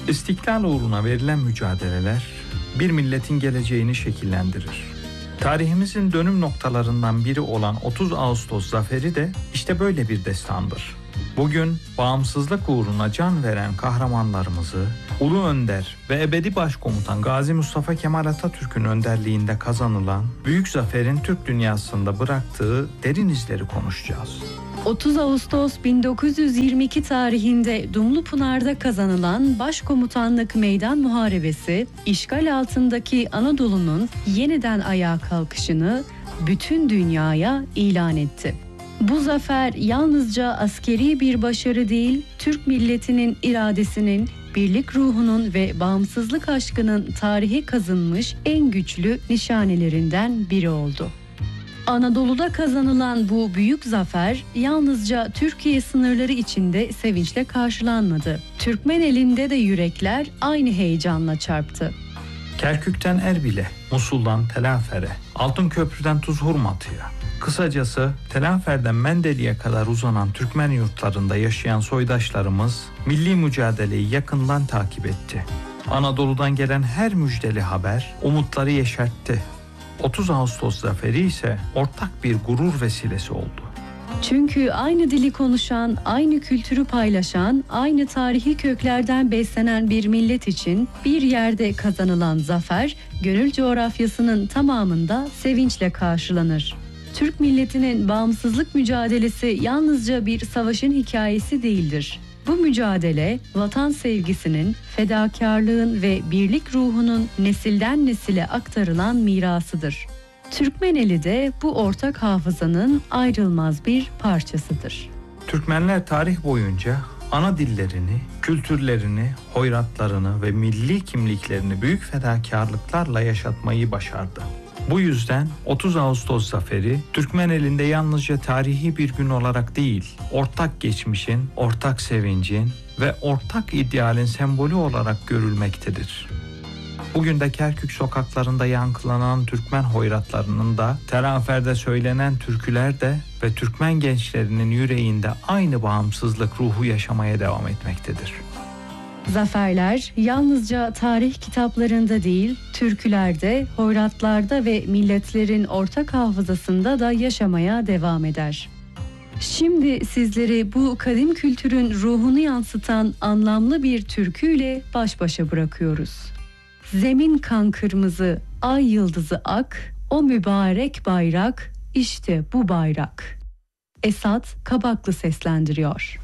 İstiklal uğruna verilen mücadeleler bir milletin geleceğini şekillendirir. Tarihimizin dönüm noktalarından biri olan 30 Ağustos zaferi de işte böyle bir destandır. Bugün bağımsızlık uğruna can veren kahramanlarımızı, Ulu Önder ve ebedi başkomutan Gazi Mustafa Kemal Atatürk'ün önderliğinde kazanılan büyük zaferin Türk dünyasında bıraktığı derin izleri konuşacağız. 30 Ağustos 1922 tarihinde Dumlupınar'da kazanılan Başkomutanlık Meydan Muharebesi, işgal altındaki Anadolu'nun yeniden ayağa kalkışını bütün dünyaya ilan etti. Bu zafer yalnızca askeri bir başarı değil, Türk milletinin iradesinin, birlik ruhunun ve bağımsızlık aşkının tarihe kazınmış en güçlü nişanelerinden biri oldu. Anadolu'da kazanılan bu büyük zafer yalnızca Türkiye sınırları içinde sevinçle karşılanmadı. Türkmen elinde de yürekler aynı heyecanla çarptı. Kerkük'ten Erbil'e, Musul'dan Telafer'e, Altınköprü'den Tuzhurmatı'ya, kısacası Telafer'den Mendeli'ye kadar uzanan Türkmen yurtlarında yaşayan soydaşlarımız milli mücadeleyi yakından takip etti. Anadolu'dan gelen her müjdeli haber umutları yeşertti. 30 Ağustos zaferi ise ortak bir gurur vesilesi oldu. Çünkü aynı dili konuşan, aynı kültürü paylaşan, aynı tarihi köklerden beslenen bir millet için bir yerde kazanılan zafer, gönül coğrafyasının tamamında sevinçle karşılanır. Türk milletinin bağımsızlık mücadelesi yalnızca bir savaşın hikayesi değildir. Bu mücadele, vatan sevgisinin, fedakarlığın ve birlik ruhunun nesilden nesile aktarılan mirasıdır. Türkmeneli de bu ortak hafızanın ayrılmaz bir parçasıdır. Türkmenler tarih boyunca ana dillerini, kültürlerini, hoyratlarını ve milli kimliklerini büyük fedakarlıklarla yaşatmayı başardı. Bu yüzden 30 Ağustos zaferi Türkmen elinde yalnızca tarihi bir gün olarak değil, ortak geçmişin, ortak sevincin ve ortak idealin sembolü olarak görülmektedir. Bugün de Kerkük sokaklarında yankılanan Türkmen hoyratlarının da, Telafer'de söylenen türküler de ve Türkmen gençlerinin yüreğinde aynı bağımsızlık ruhu yaşamaya devam etmektedir. Zaferler yalnızca tarih kitaplarında değil, türkülerde, hoyratlarda ve milletlerin ortak hafızasında da yaşamaya devam eder. Şimdi sizleri bu kadim kültürün ruhunu yansıtan anlamlı bir türküyle baş başa bırakıyoruz. Zemin kan kırmızı, ay yıldızı ak, o mübarek bayrak, işte bu bayrak. Esat Kabaklı seslendiriyor.